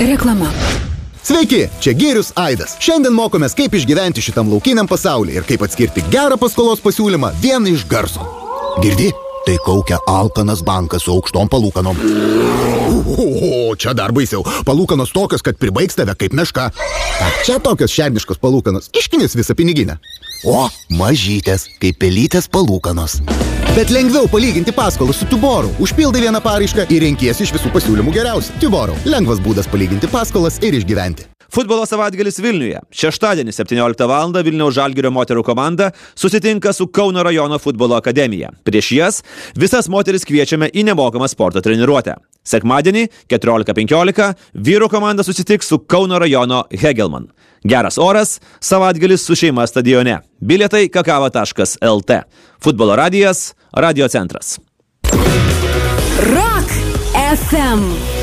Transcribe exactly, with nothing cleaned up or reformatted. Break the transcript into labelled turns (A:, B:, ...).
A: Reklama.
B: Sveiki, čia Gėrius Aidas. Šiandien mokomės, kaip išgyventi šitam laukiniam pasaulyje ir kaip atskirti gerą paskolos pasiūlymą vieną iš garso. Girdi? Tai kaukia alkanas bankas su aukštom palūkanom. O, čia dar baisiau. Palūkanos tokios, kad pribaigs tave kaip meška. A, čia tokios šerniškos palūkanos. Iškinės visą piniginę. O, mažytės, kaip pelytės palūkanos. Bet lengviau palyginti paskolą su Tuboru. Užpildai vieną paraišką ir renkiesi iš visų pasiūlymų geriausią. Tuboru. Lengvas būdas palyginti paskolas ir išgyventi.
C: Futbolo savaitgalis Vilniuje. Šeštadienį septynioliktą valandą Vilniaus Žalgirio moterų komanda susitinka su Kauno rajono futbolo akademija. Prieš jas visas moteris kviečiame į nemokamą sporto treniruotę. Sekmadienį keturiolika penkiolika vyrų komanda susitiks su Kauno rajono Hegelman. Geras oras, savaitgalis su šeima stadione. Bilietai kakava taškas el te. Futbolo radijas, radio centras.
A: Rock ef em